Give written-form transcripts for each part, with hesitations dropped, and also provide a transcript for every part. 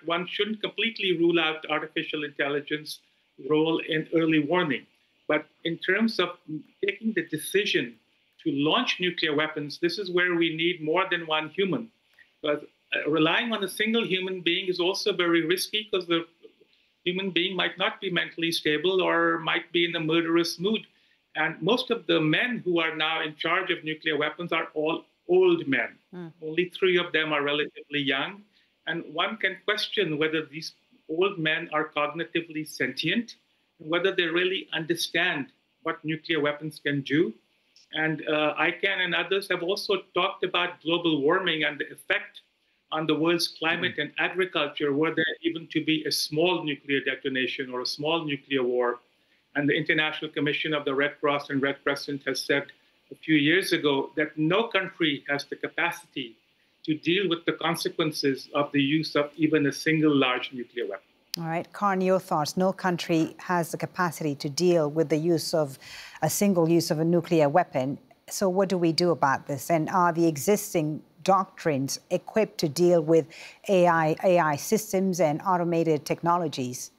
one shouldn't completely rule out artificial intelligence role in early warning. But in terms of taking the decision to launch nuclear weapons, this is where we need more than one human. But relying on a single human being is also very risky because the human being might not be mentally stable or might be in a murderous mood. And most of the men who are now in charge of nuclear weapons are all old men. Only 3 of them are relatively young. And one can question whether these old men are cognitively sentient, whether they really understand what nuclear weapons can do. And ICANN and others have also talked about global warming and the effect on the world's climate and agriculture, were there even to be a small nuclear detonation or a small nuclear war. And the International Commission of the Red Cross and Red Crescent has said a few years ago that no country has the capacity to deal with the consequences of the use of even a single large nuclear weapon. All right, Karan, your thoughts. No country has the capacity to deal with the use of a single use of a nuclear weapon. So what do we do about this? And are the existing doctrines equipped to deal with AI systems and automated technologies?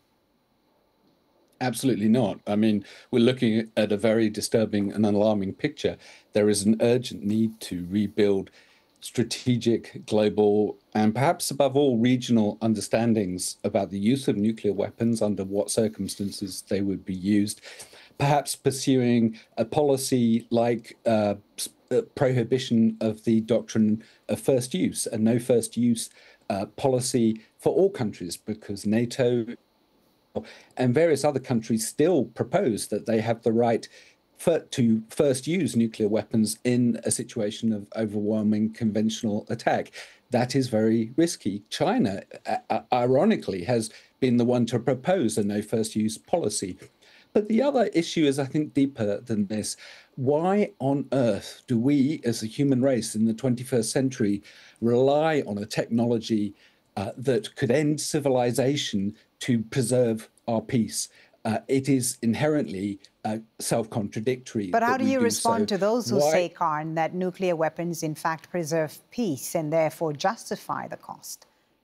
Absolutely not. I mean, we're looking at a very disturbing and alarming picture. There is an urgent need to rebuild strategic, global, and perhaps above all, regional understandings about the use of nuclear weapons, under what circumstances they would be used, perhaps pursuing a policy like prohibition of the doctrine of first use, a no first use policy for all countries, because NATO and various other countries still propose that they have the right to first use nuclear weapons in a situation of overwhelming conventional attack. That is very risky. China, ironically, has been the one to propose a no first use policy. But the other issue is, I think, deeper than this. Why on earth do we, as a human race in the 21st century, rely on a technology that could end civilization to preserve our peace? It is inherently self-contradictory. But how do you respond to those who say, Karan, that nuclear weapons in fact preserve peace and therefore justify the cost?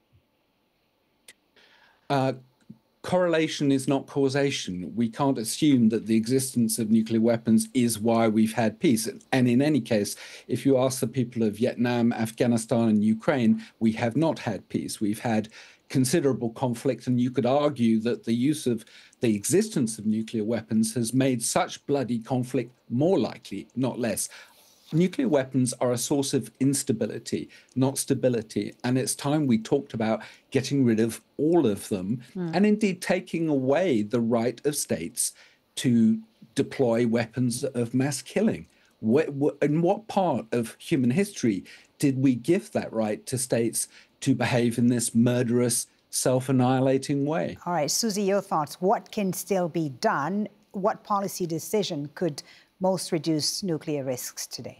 Correlation is not causation. We can't assume that the existence of nuclear weapons is why we've had peace. And in any case, if you ask the people of Vietnam, Afghanistan, and Ukraine, we have not had peace. We've had considerable conflict, and you could argue that the use of the existence of nuclear weapons has made such bloody conflict more likely, not less. Nuclear weapons are a source of instability, not stability. And it's time we talked about getting rid of all of them and indeed taking away the right of states to deploy weapons of mass killing. In what part of human history did we give that right to states to behave in this murderous, self-annihilating way? All right, Susie, your thoughts. What can still be done? What policy decision could most reduce nuclear risks today?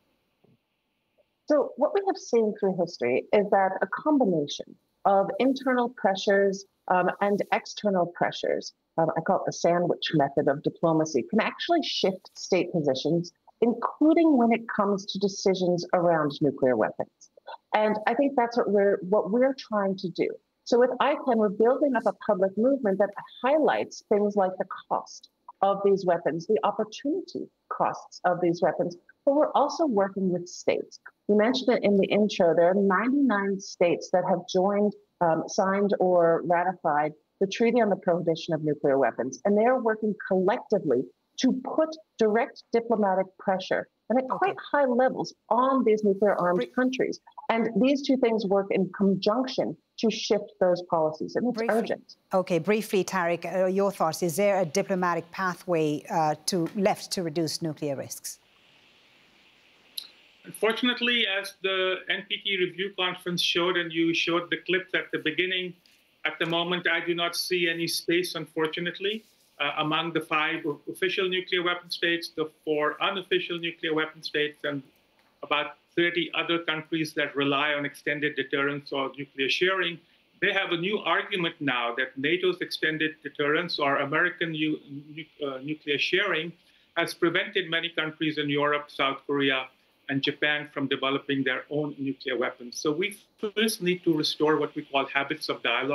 So what we have seen through history is that a combination of internal pressures and external pressures, I call it the sandwich method of diplomacy, can actually shift state positions, including when it comes to decisions around nuclear weapons. And I think that's what we're trying to do. So with ICANN, we're building up a public movement that highlights things like the cost of these weapons, the opportunity costs of these weapons, but we're also working with states. You mentioned it in the intro, there are 99 states that have joined, signed or ratified the Treaty on the Prohibition of Nuclear Weapons, and they are working collectively to put direct diplomatic pressure and at quite high levels on these nuclear-armed countries. And these two things work in conjunction to shift those policies, and it's urgent. Okay, briefly, Tariq, your thoughts. Is there a diplomatic pathway left to reduce nuclear risks? Unfortunately, as the NPT review conference showed, and you showed the clips at the beginning, at the moment, I do not see any space, unfortunately, among the 5 official nuclear weapon states, the 4 unofficial nuclear weapon states, and about 30 other countries that rely on extended deterrence or nuclear sharing. They have a new argument now that NATO's extended deterrence or American nuclear sharing has prevented many countries in Europe, South Korea, and Japan from developing their own nuclear weapons. So we first need to restore what we call habits of dialogue.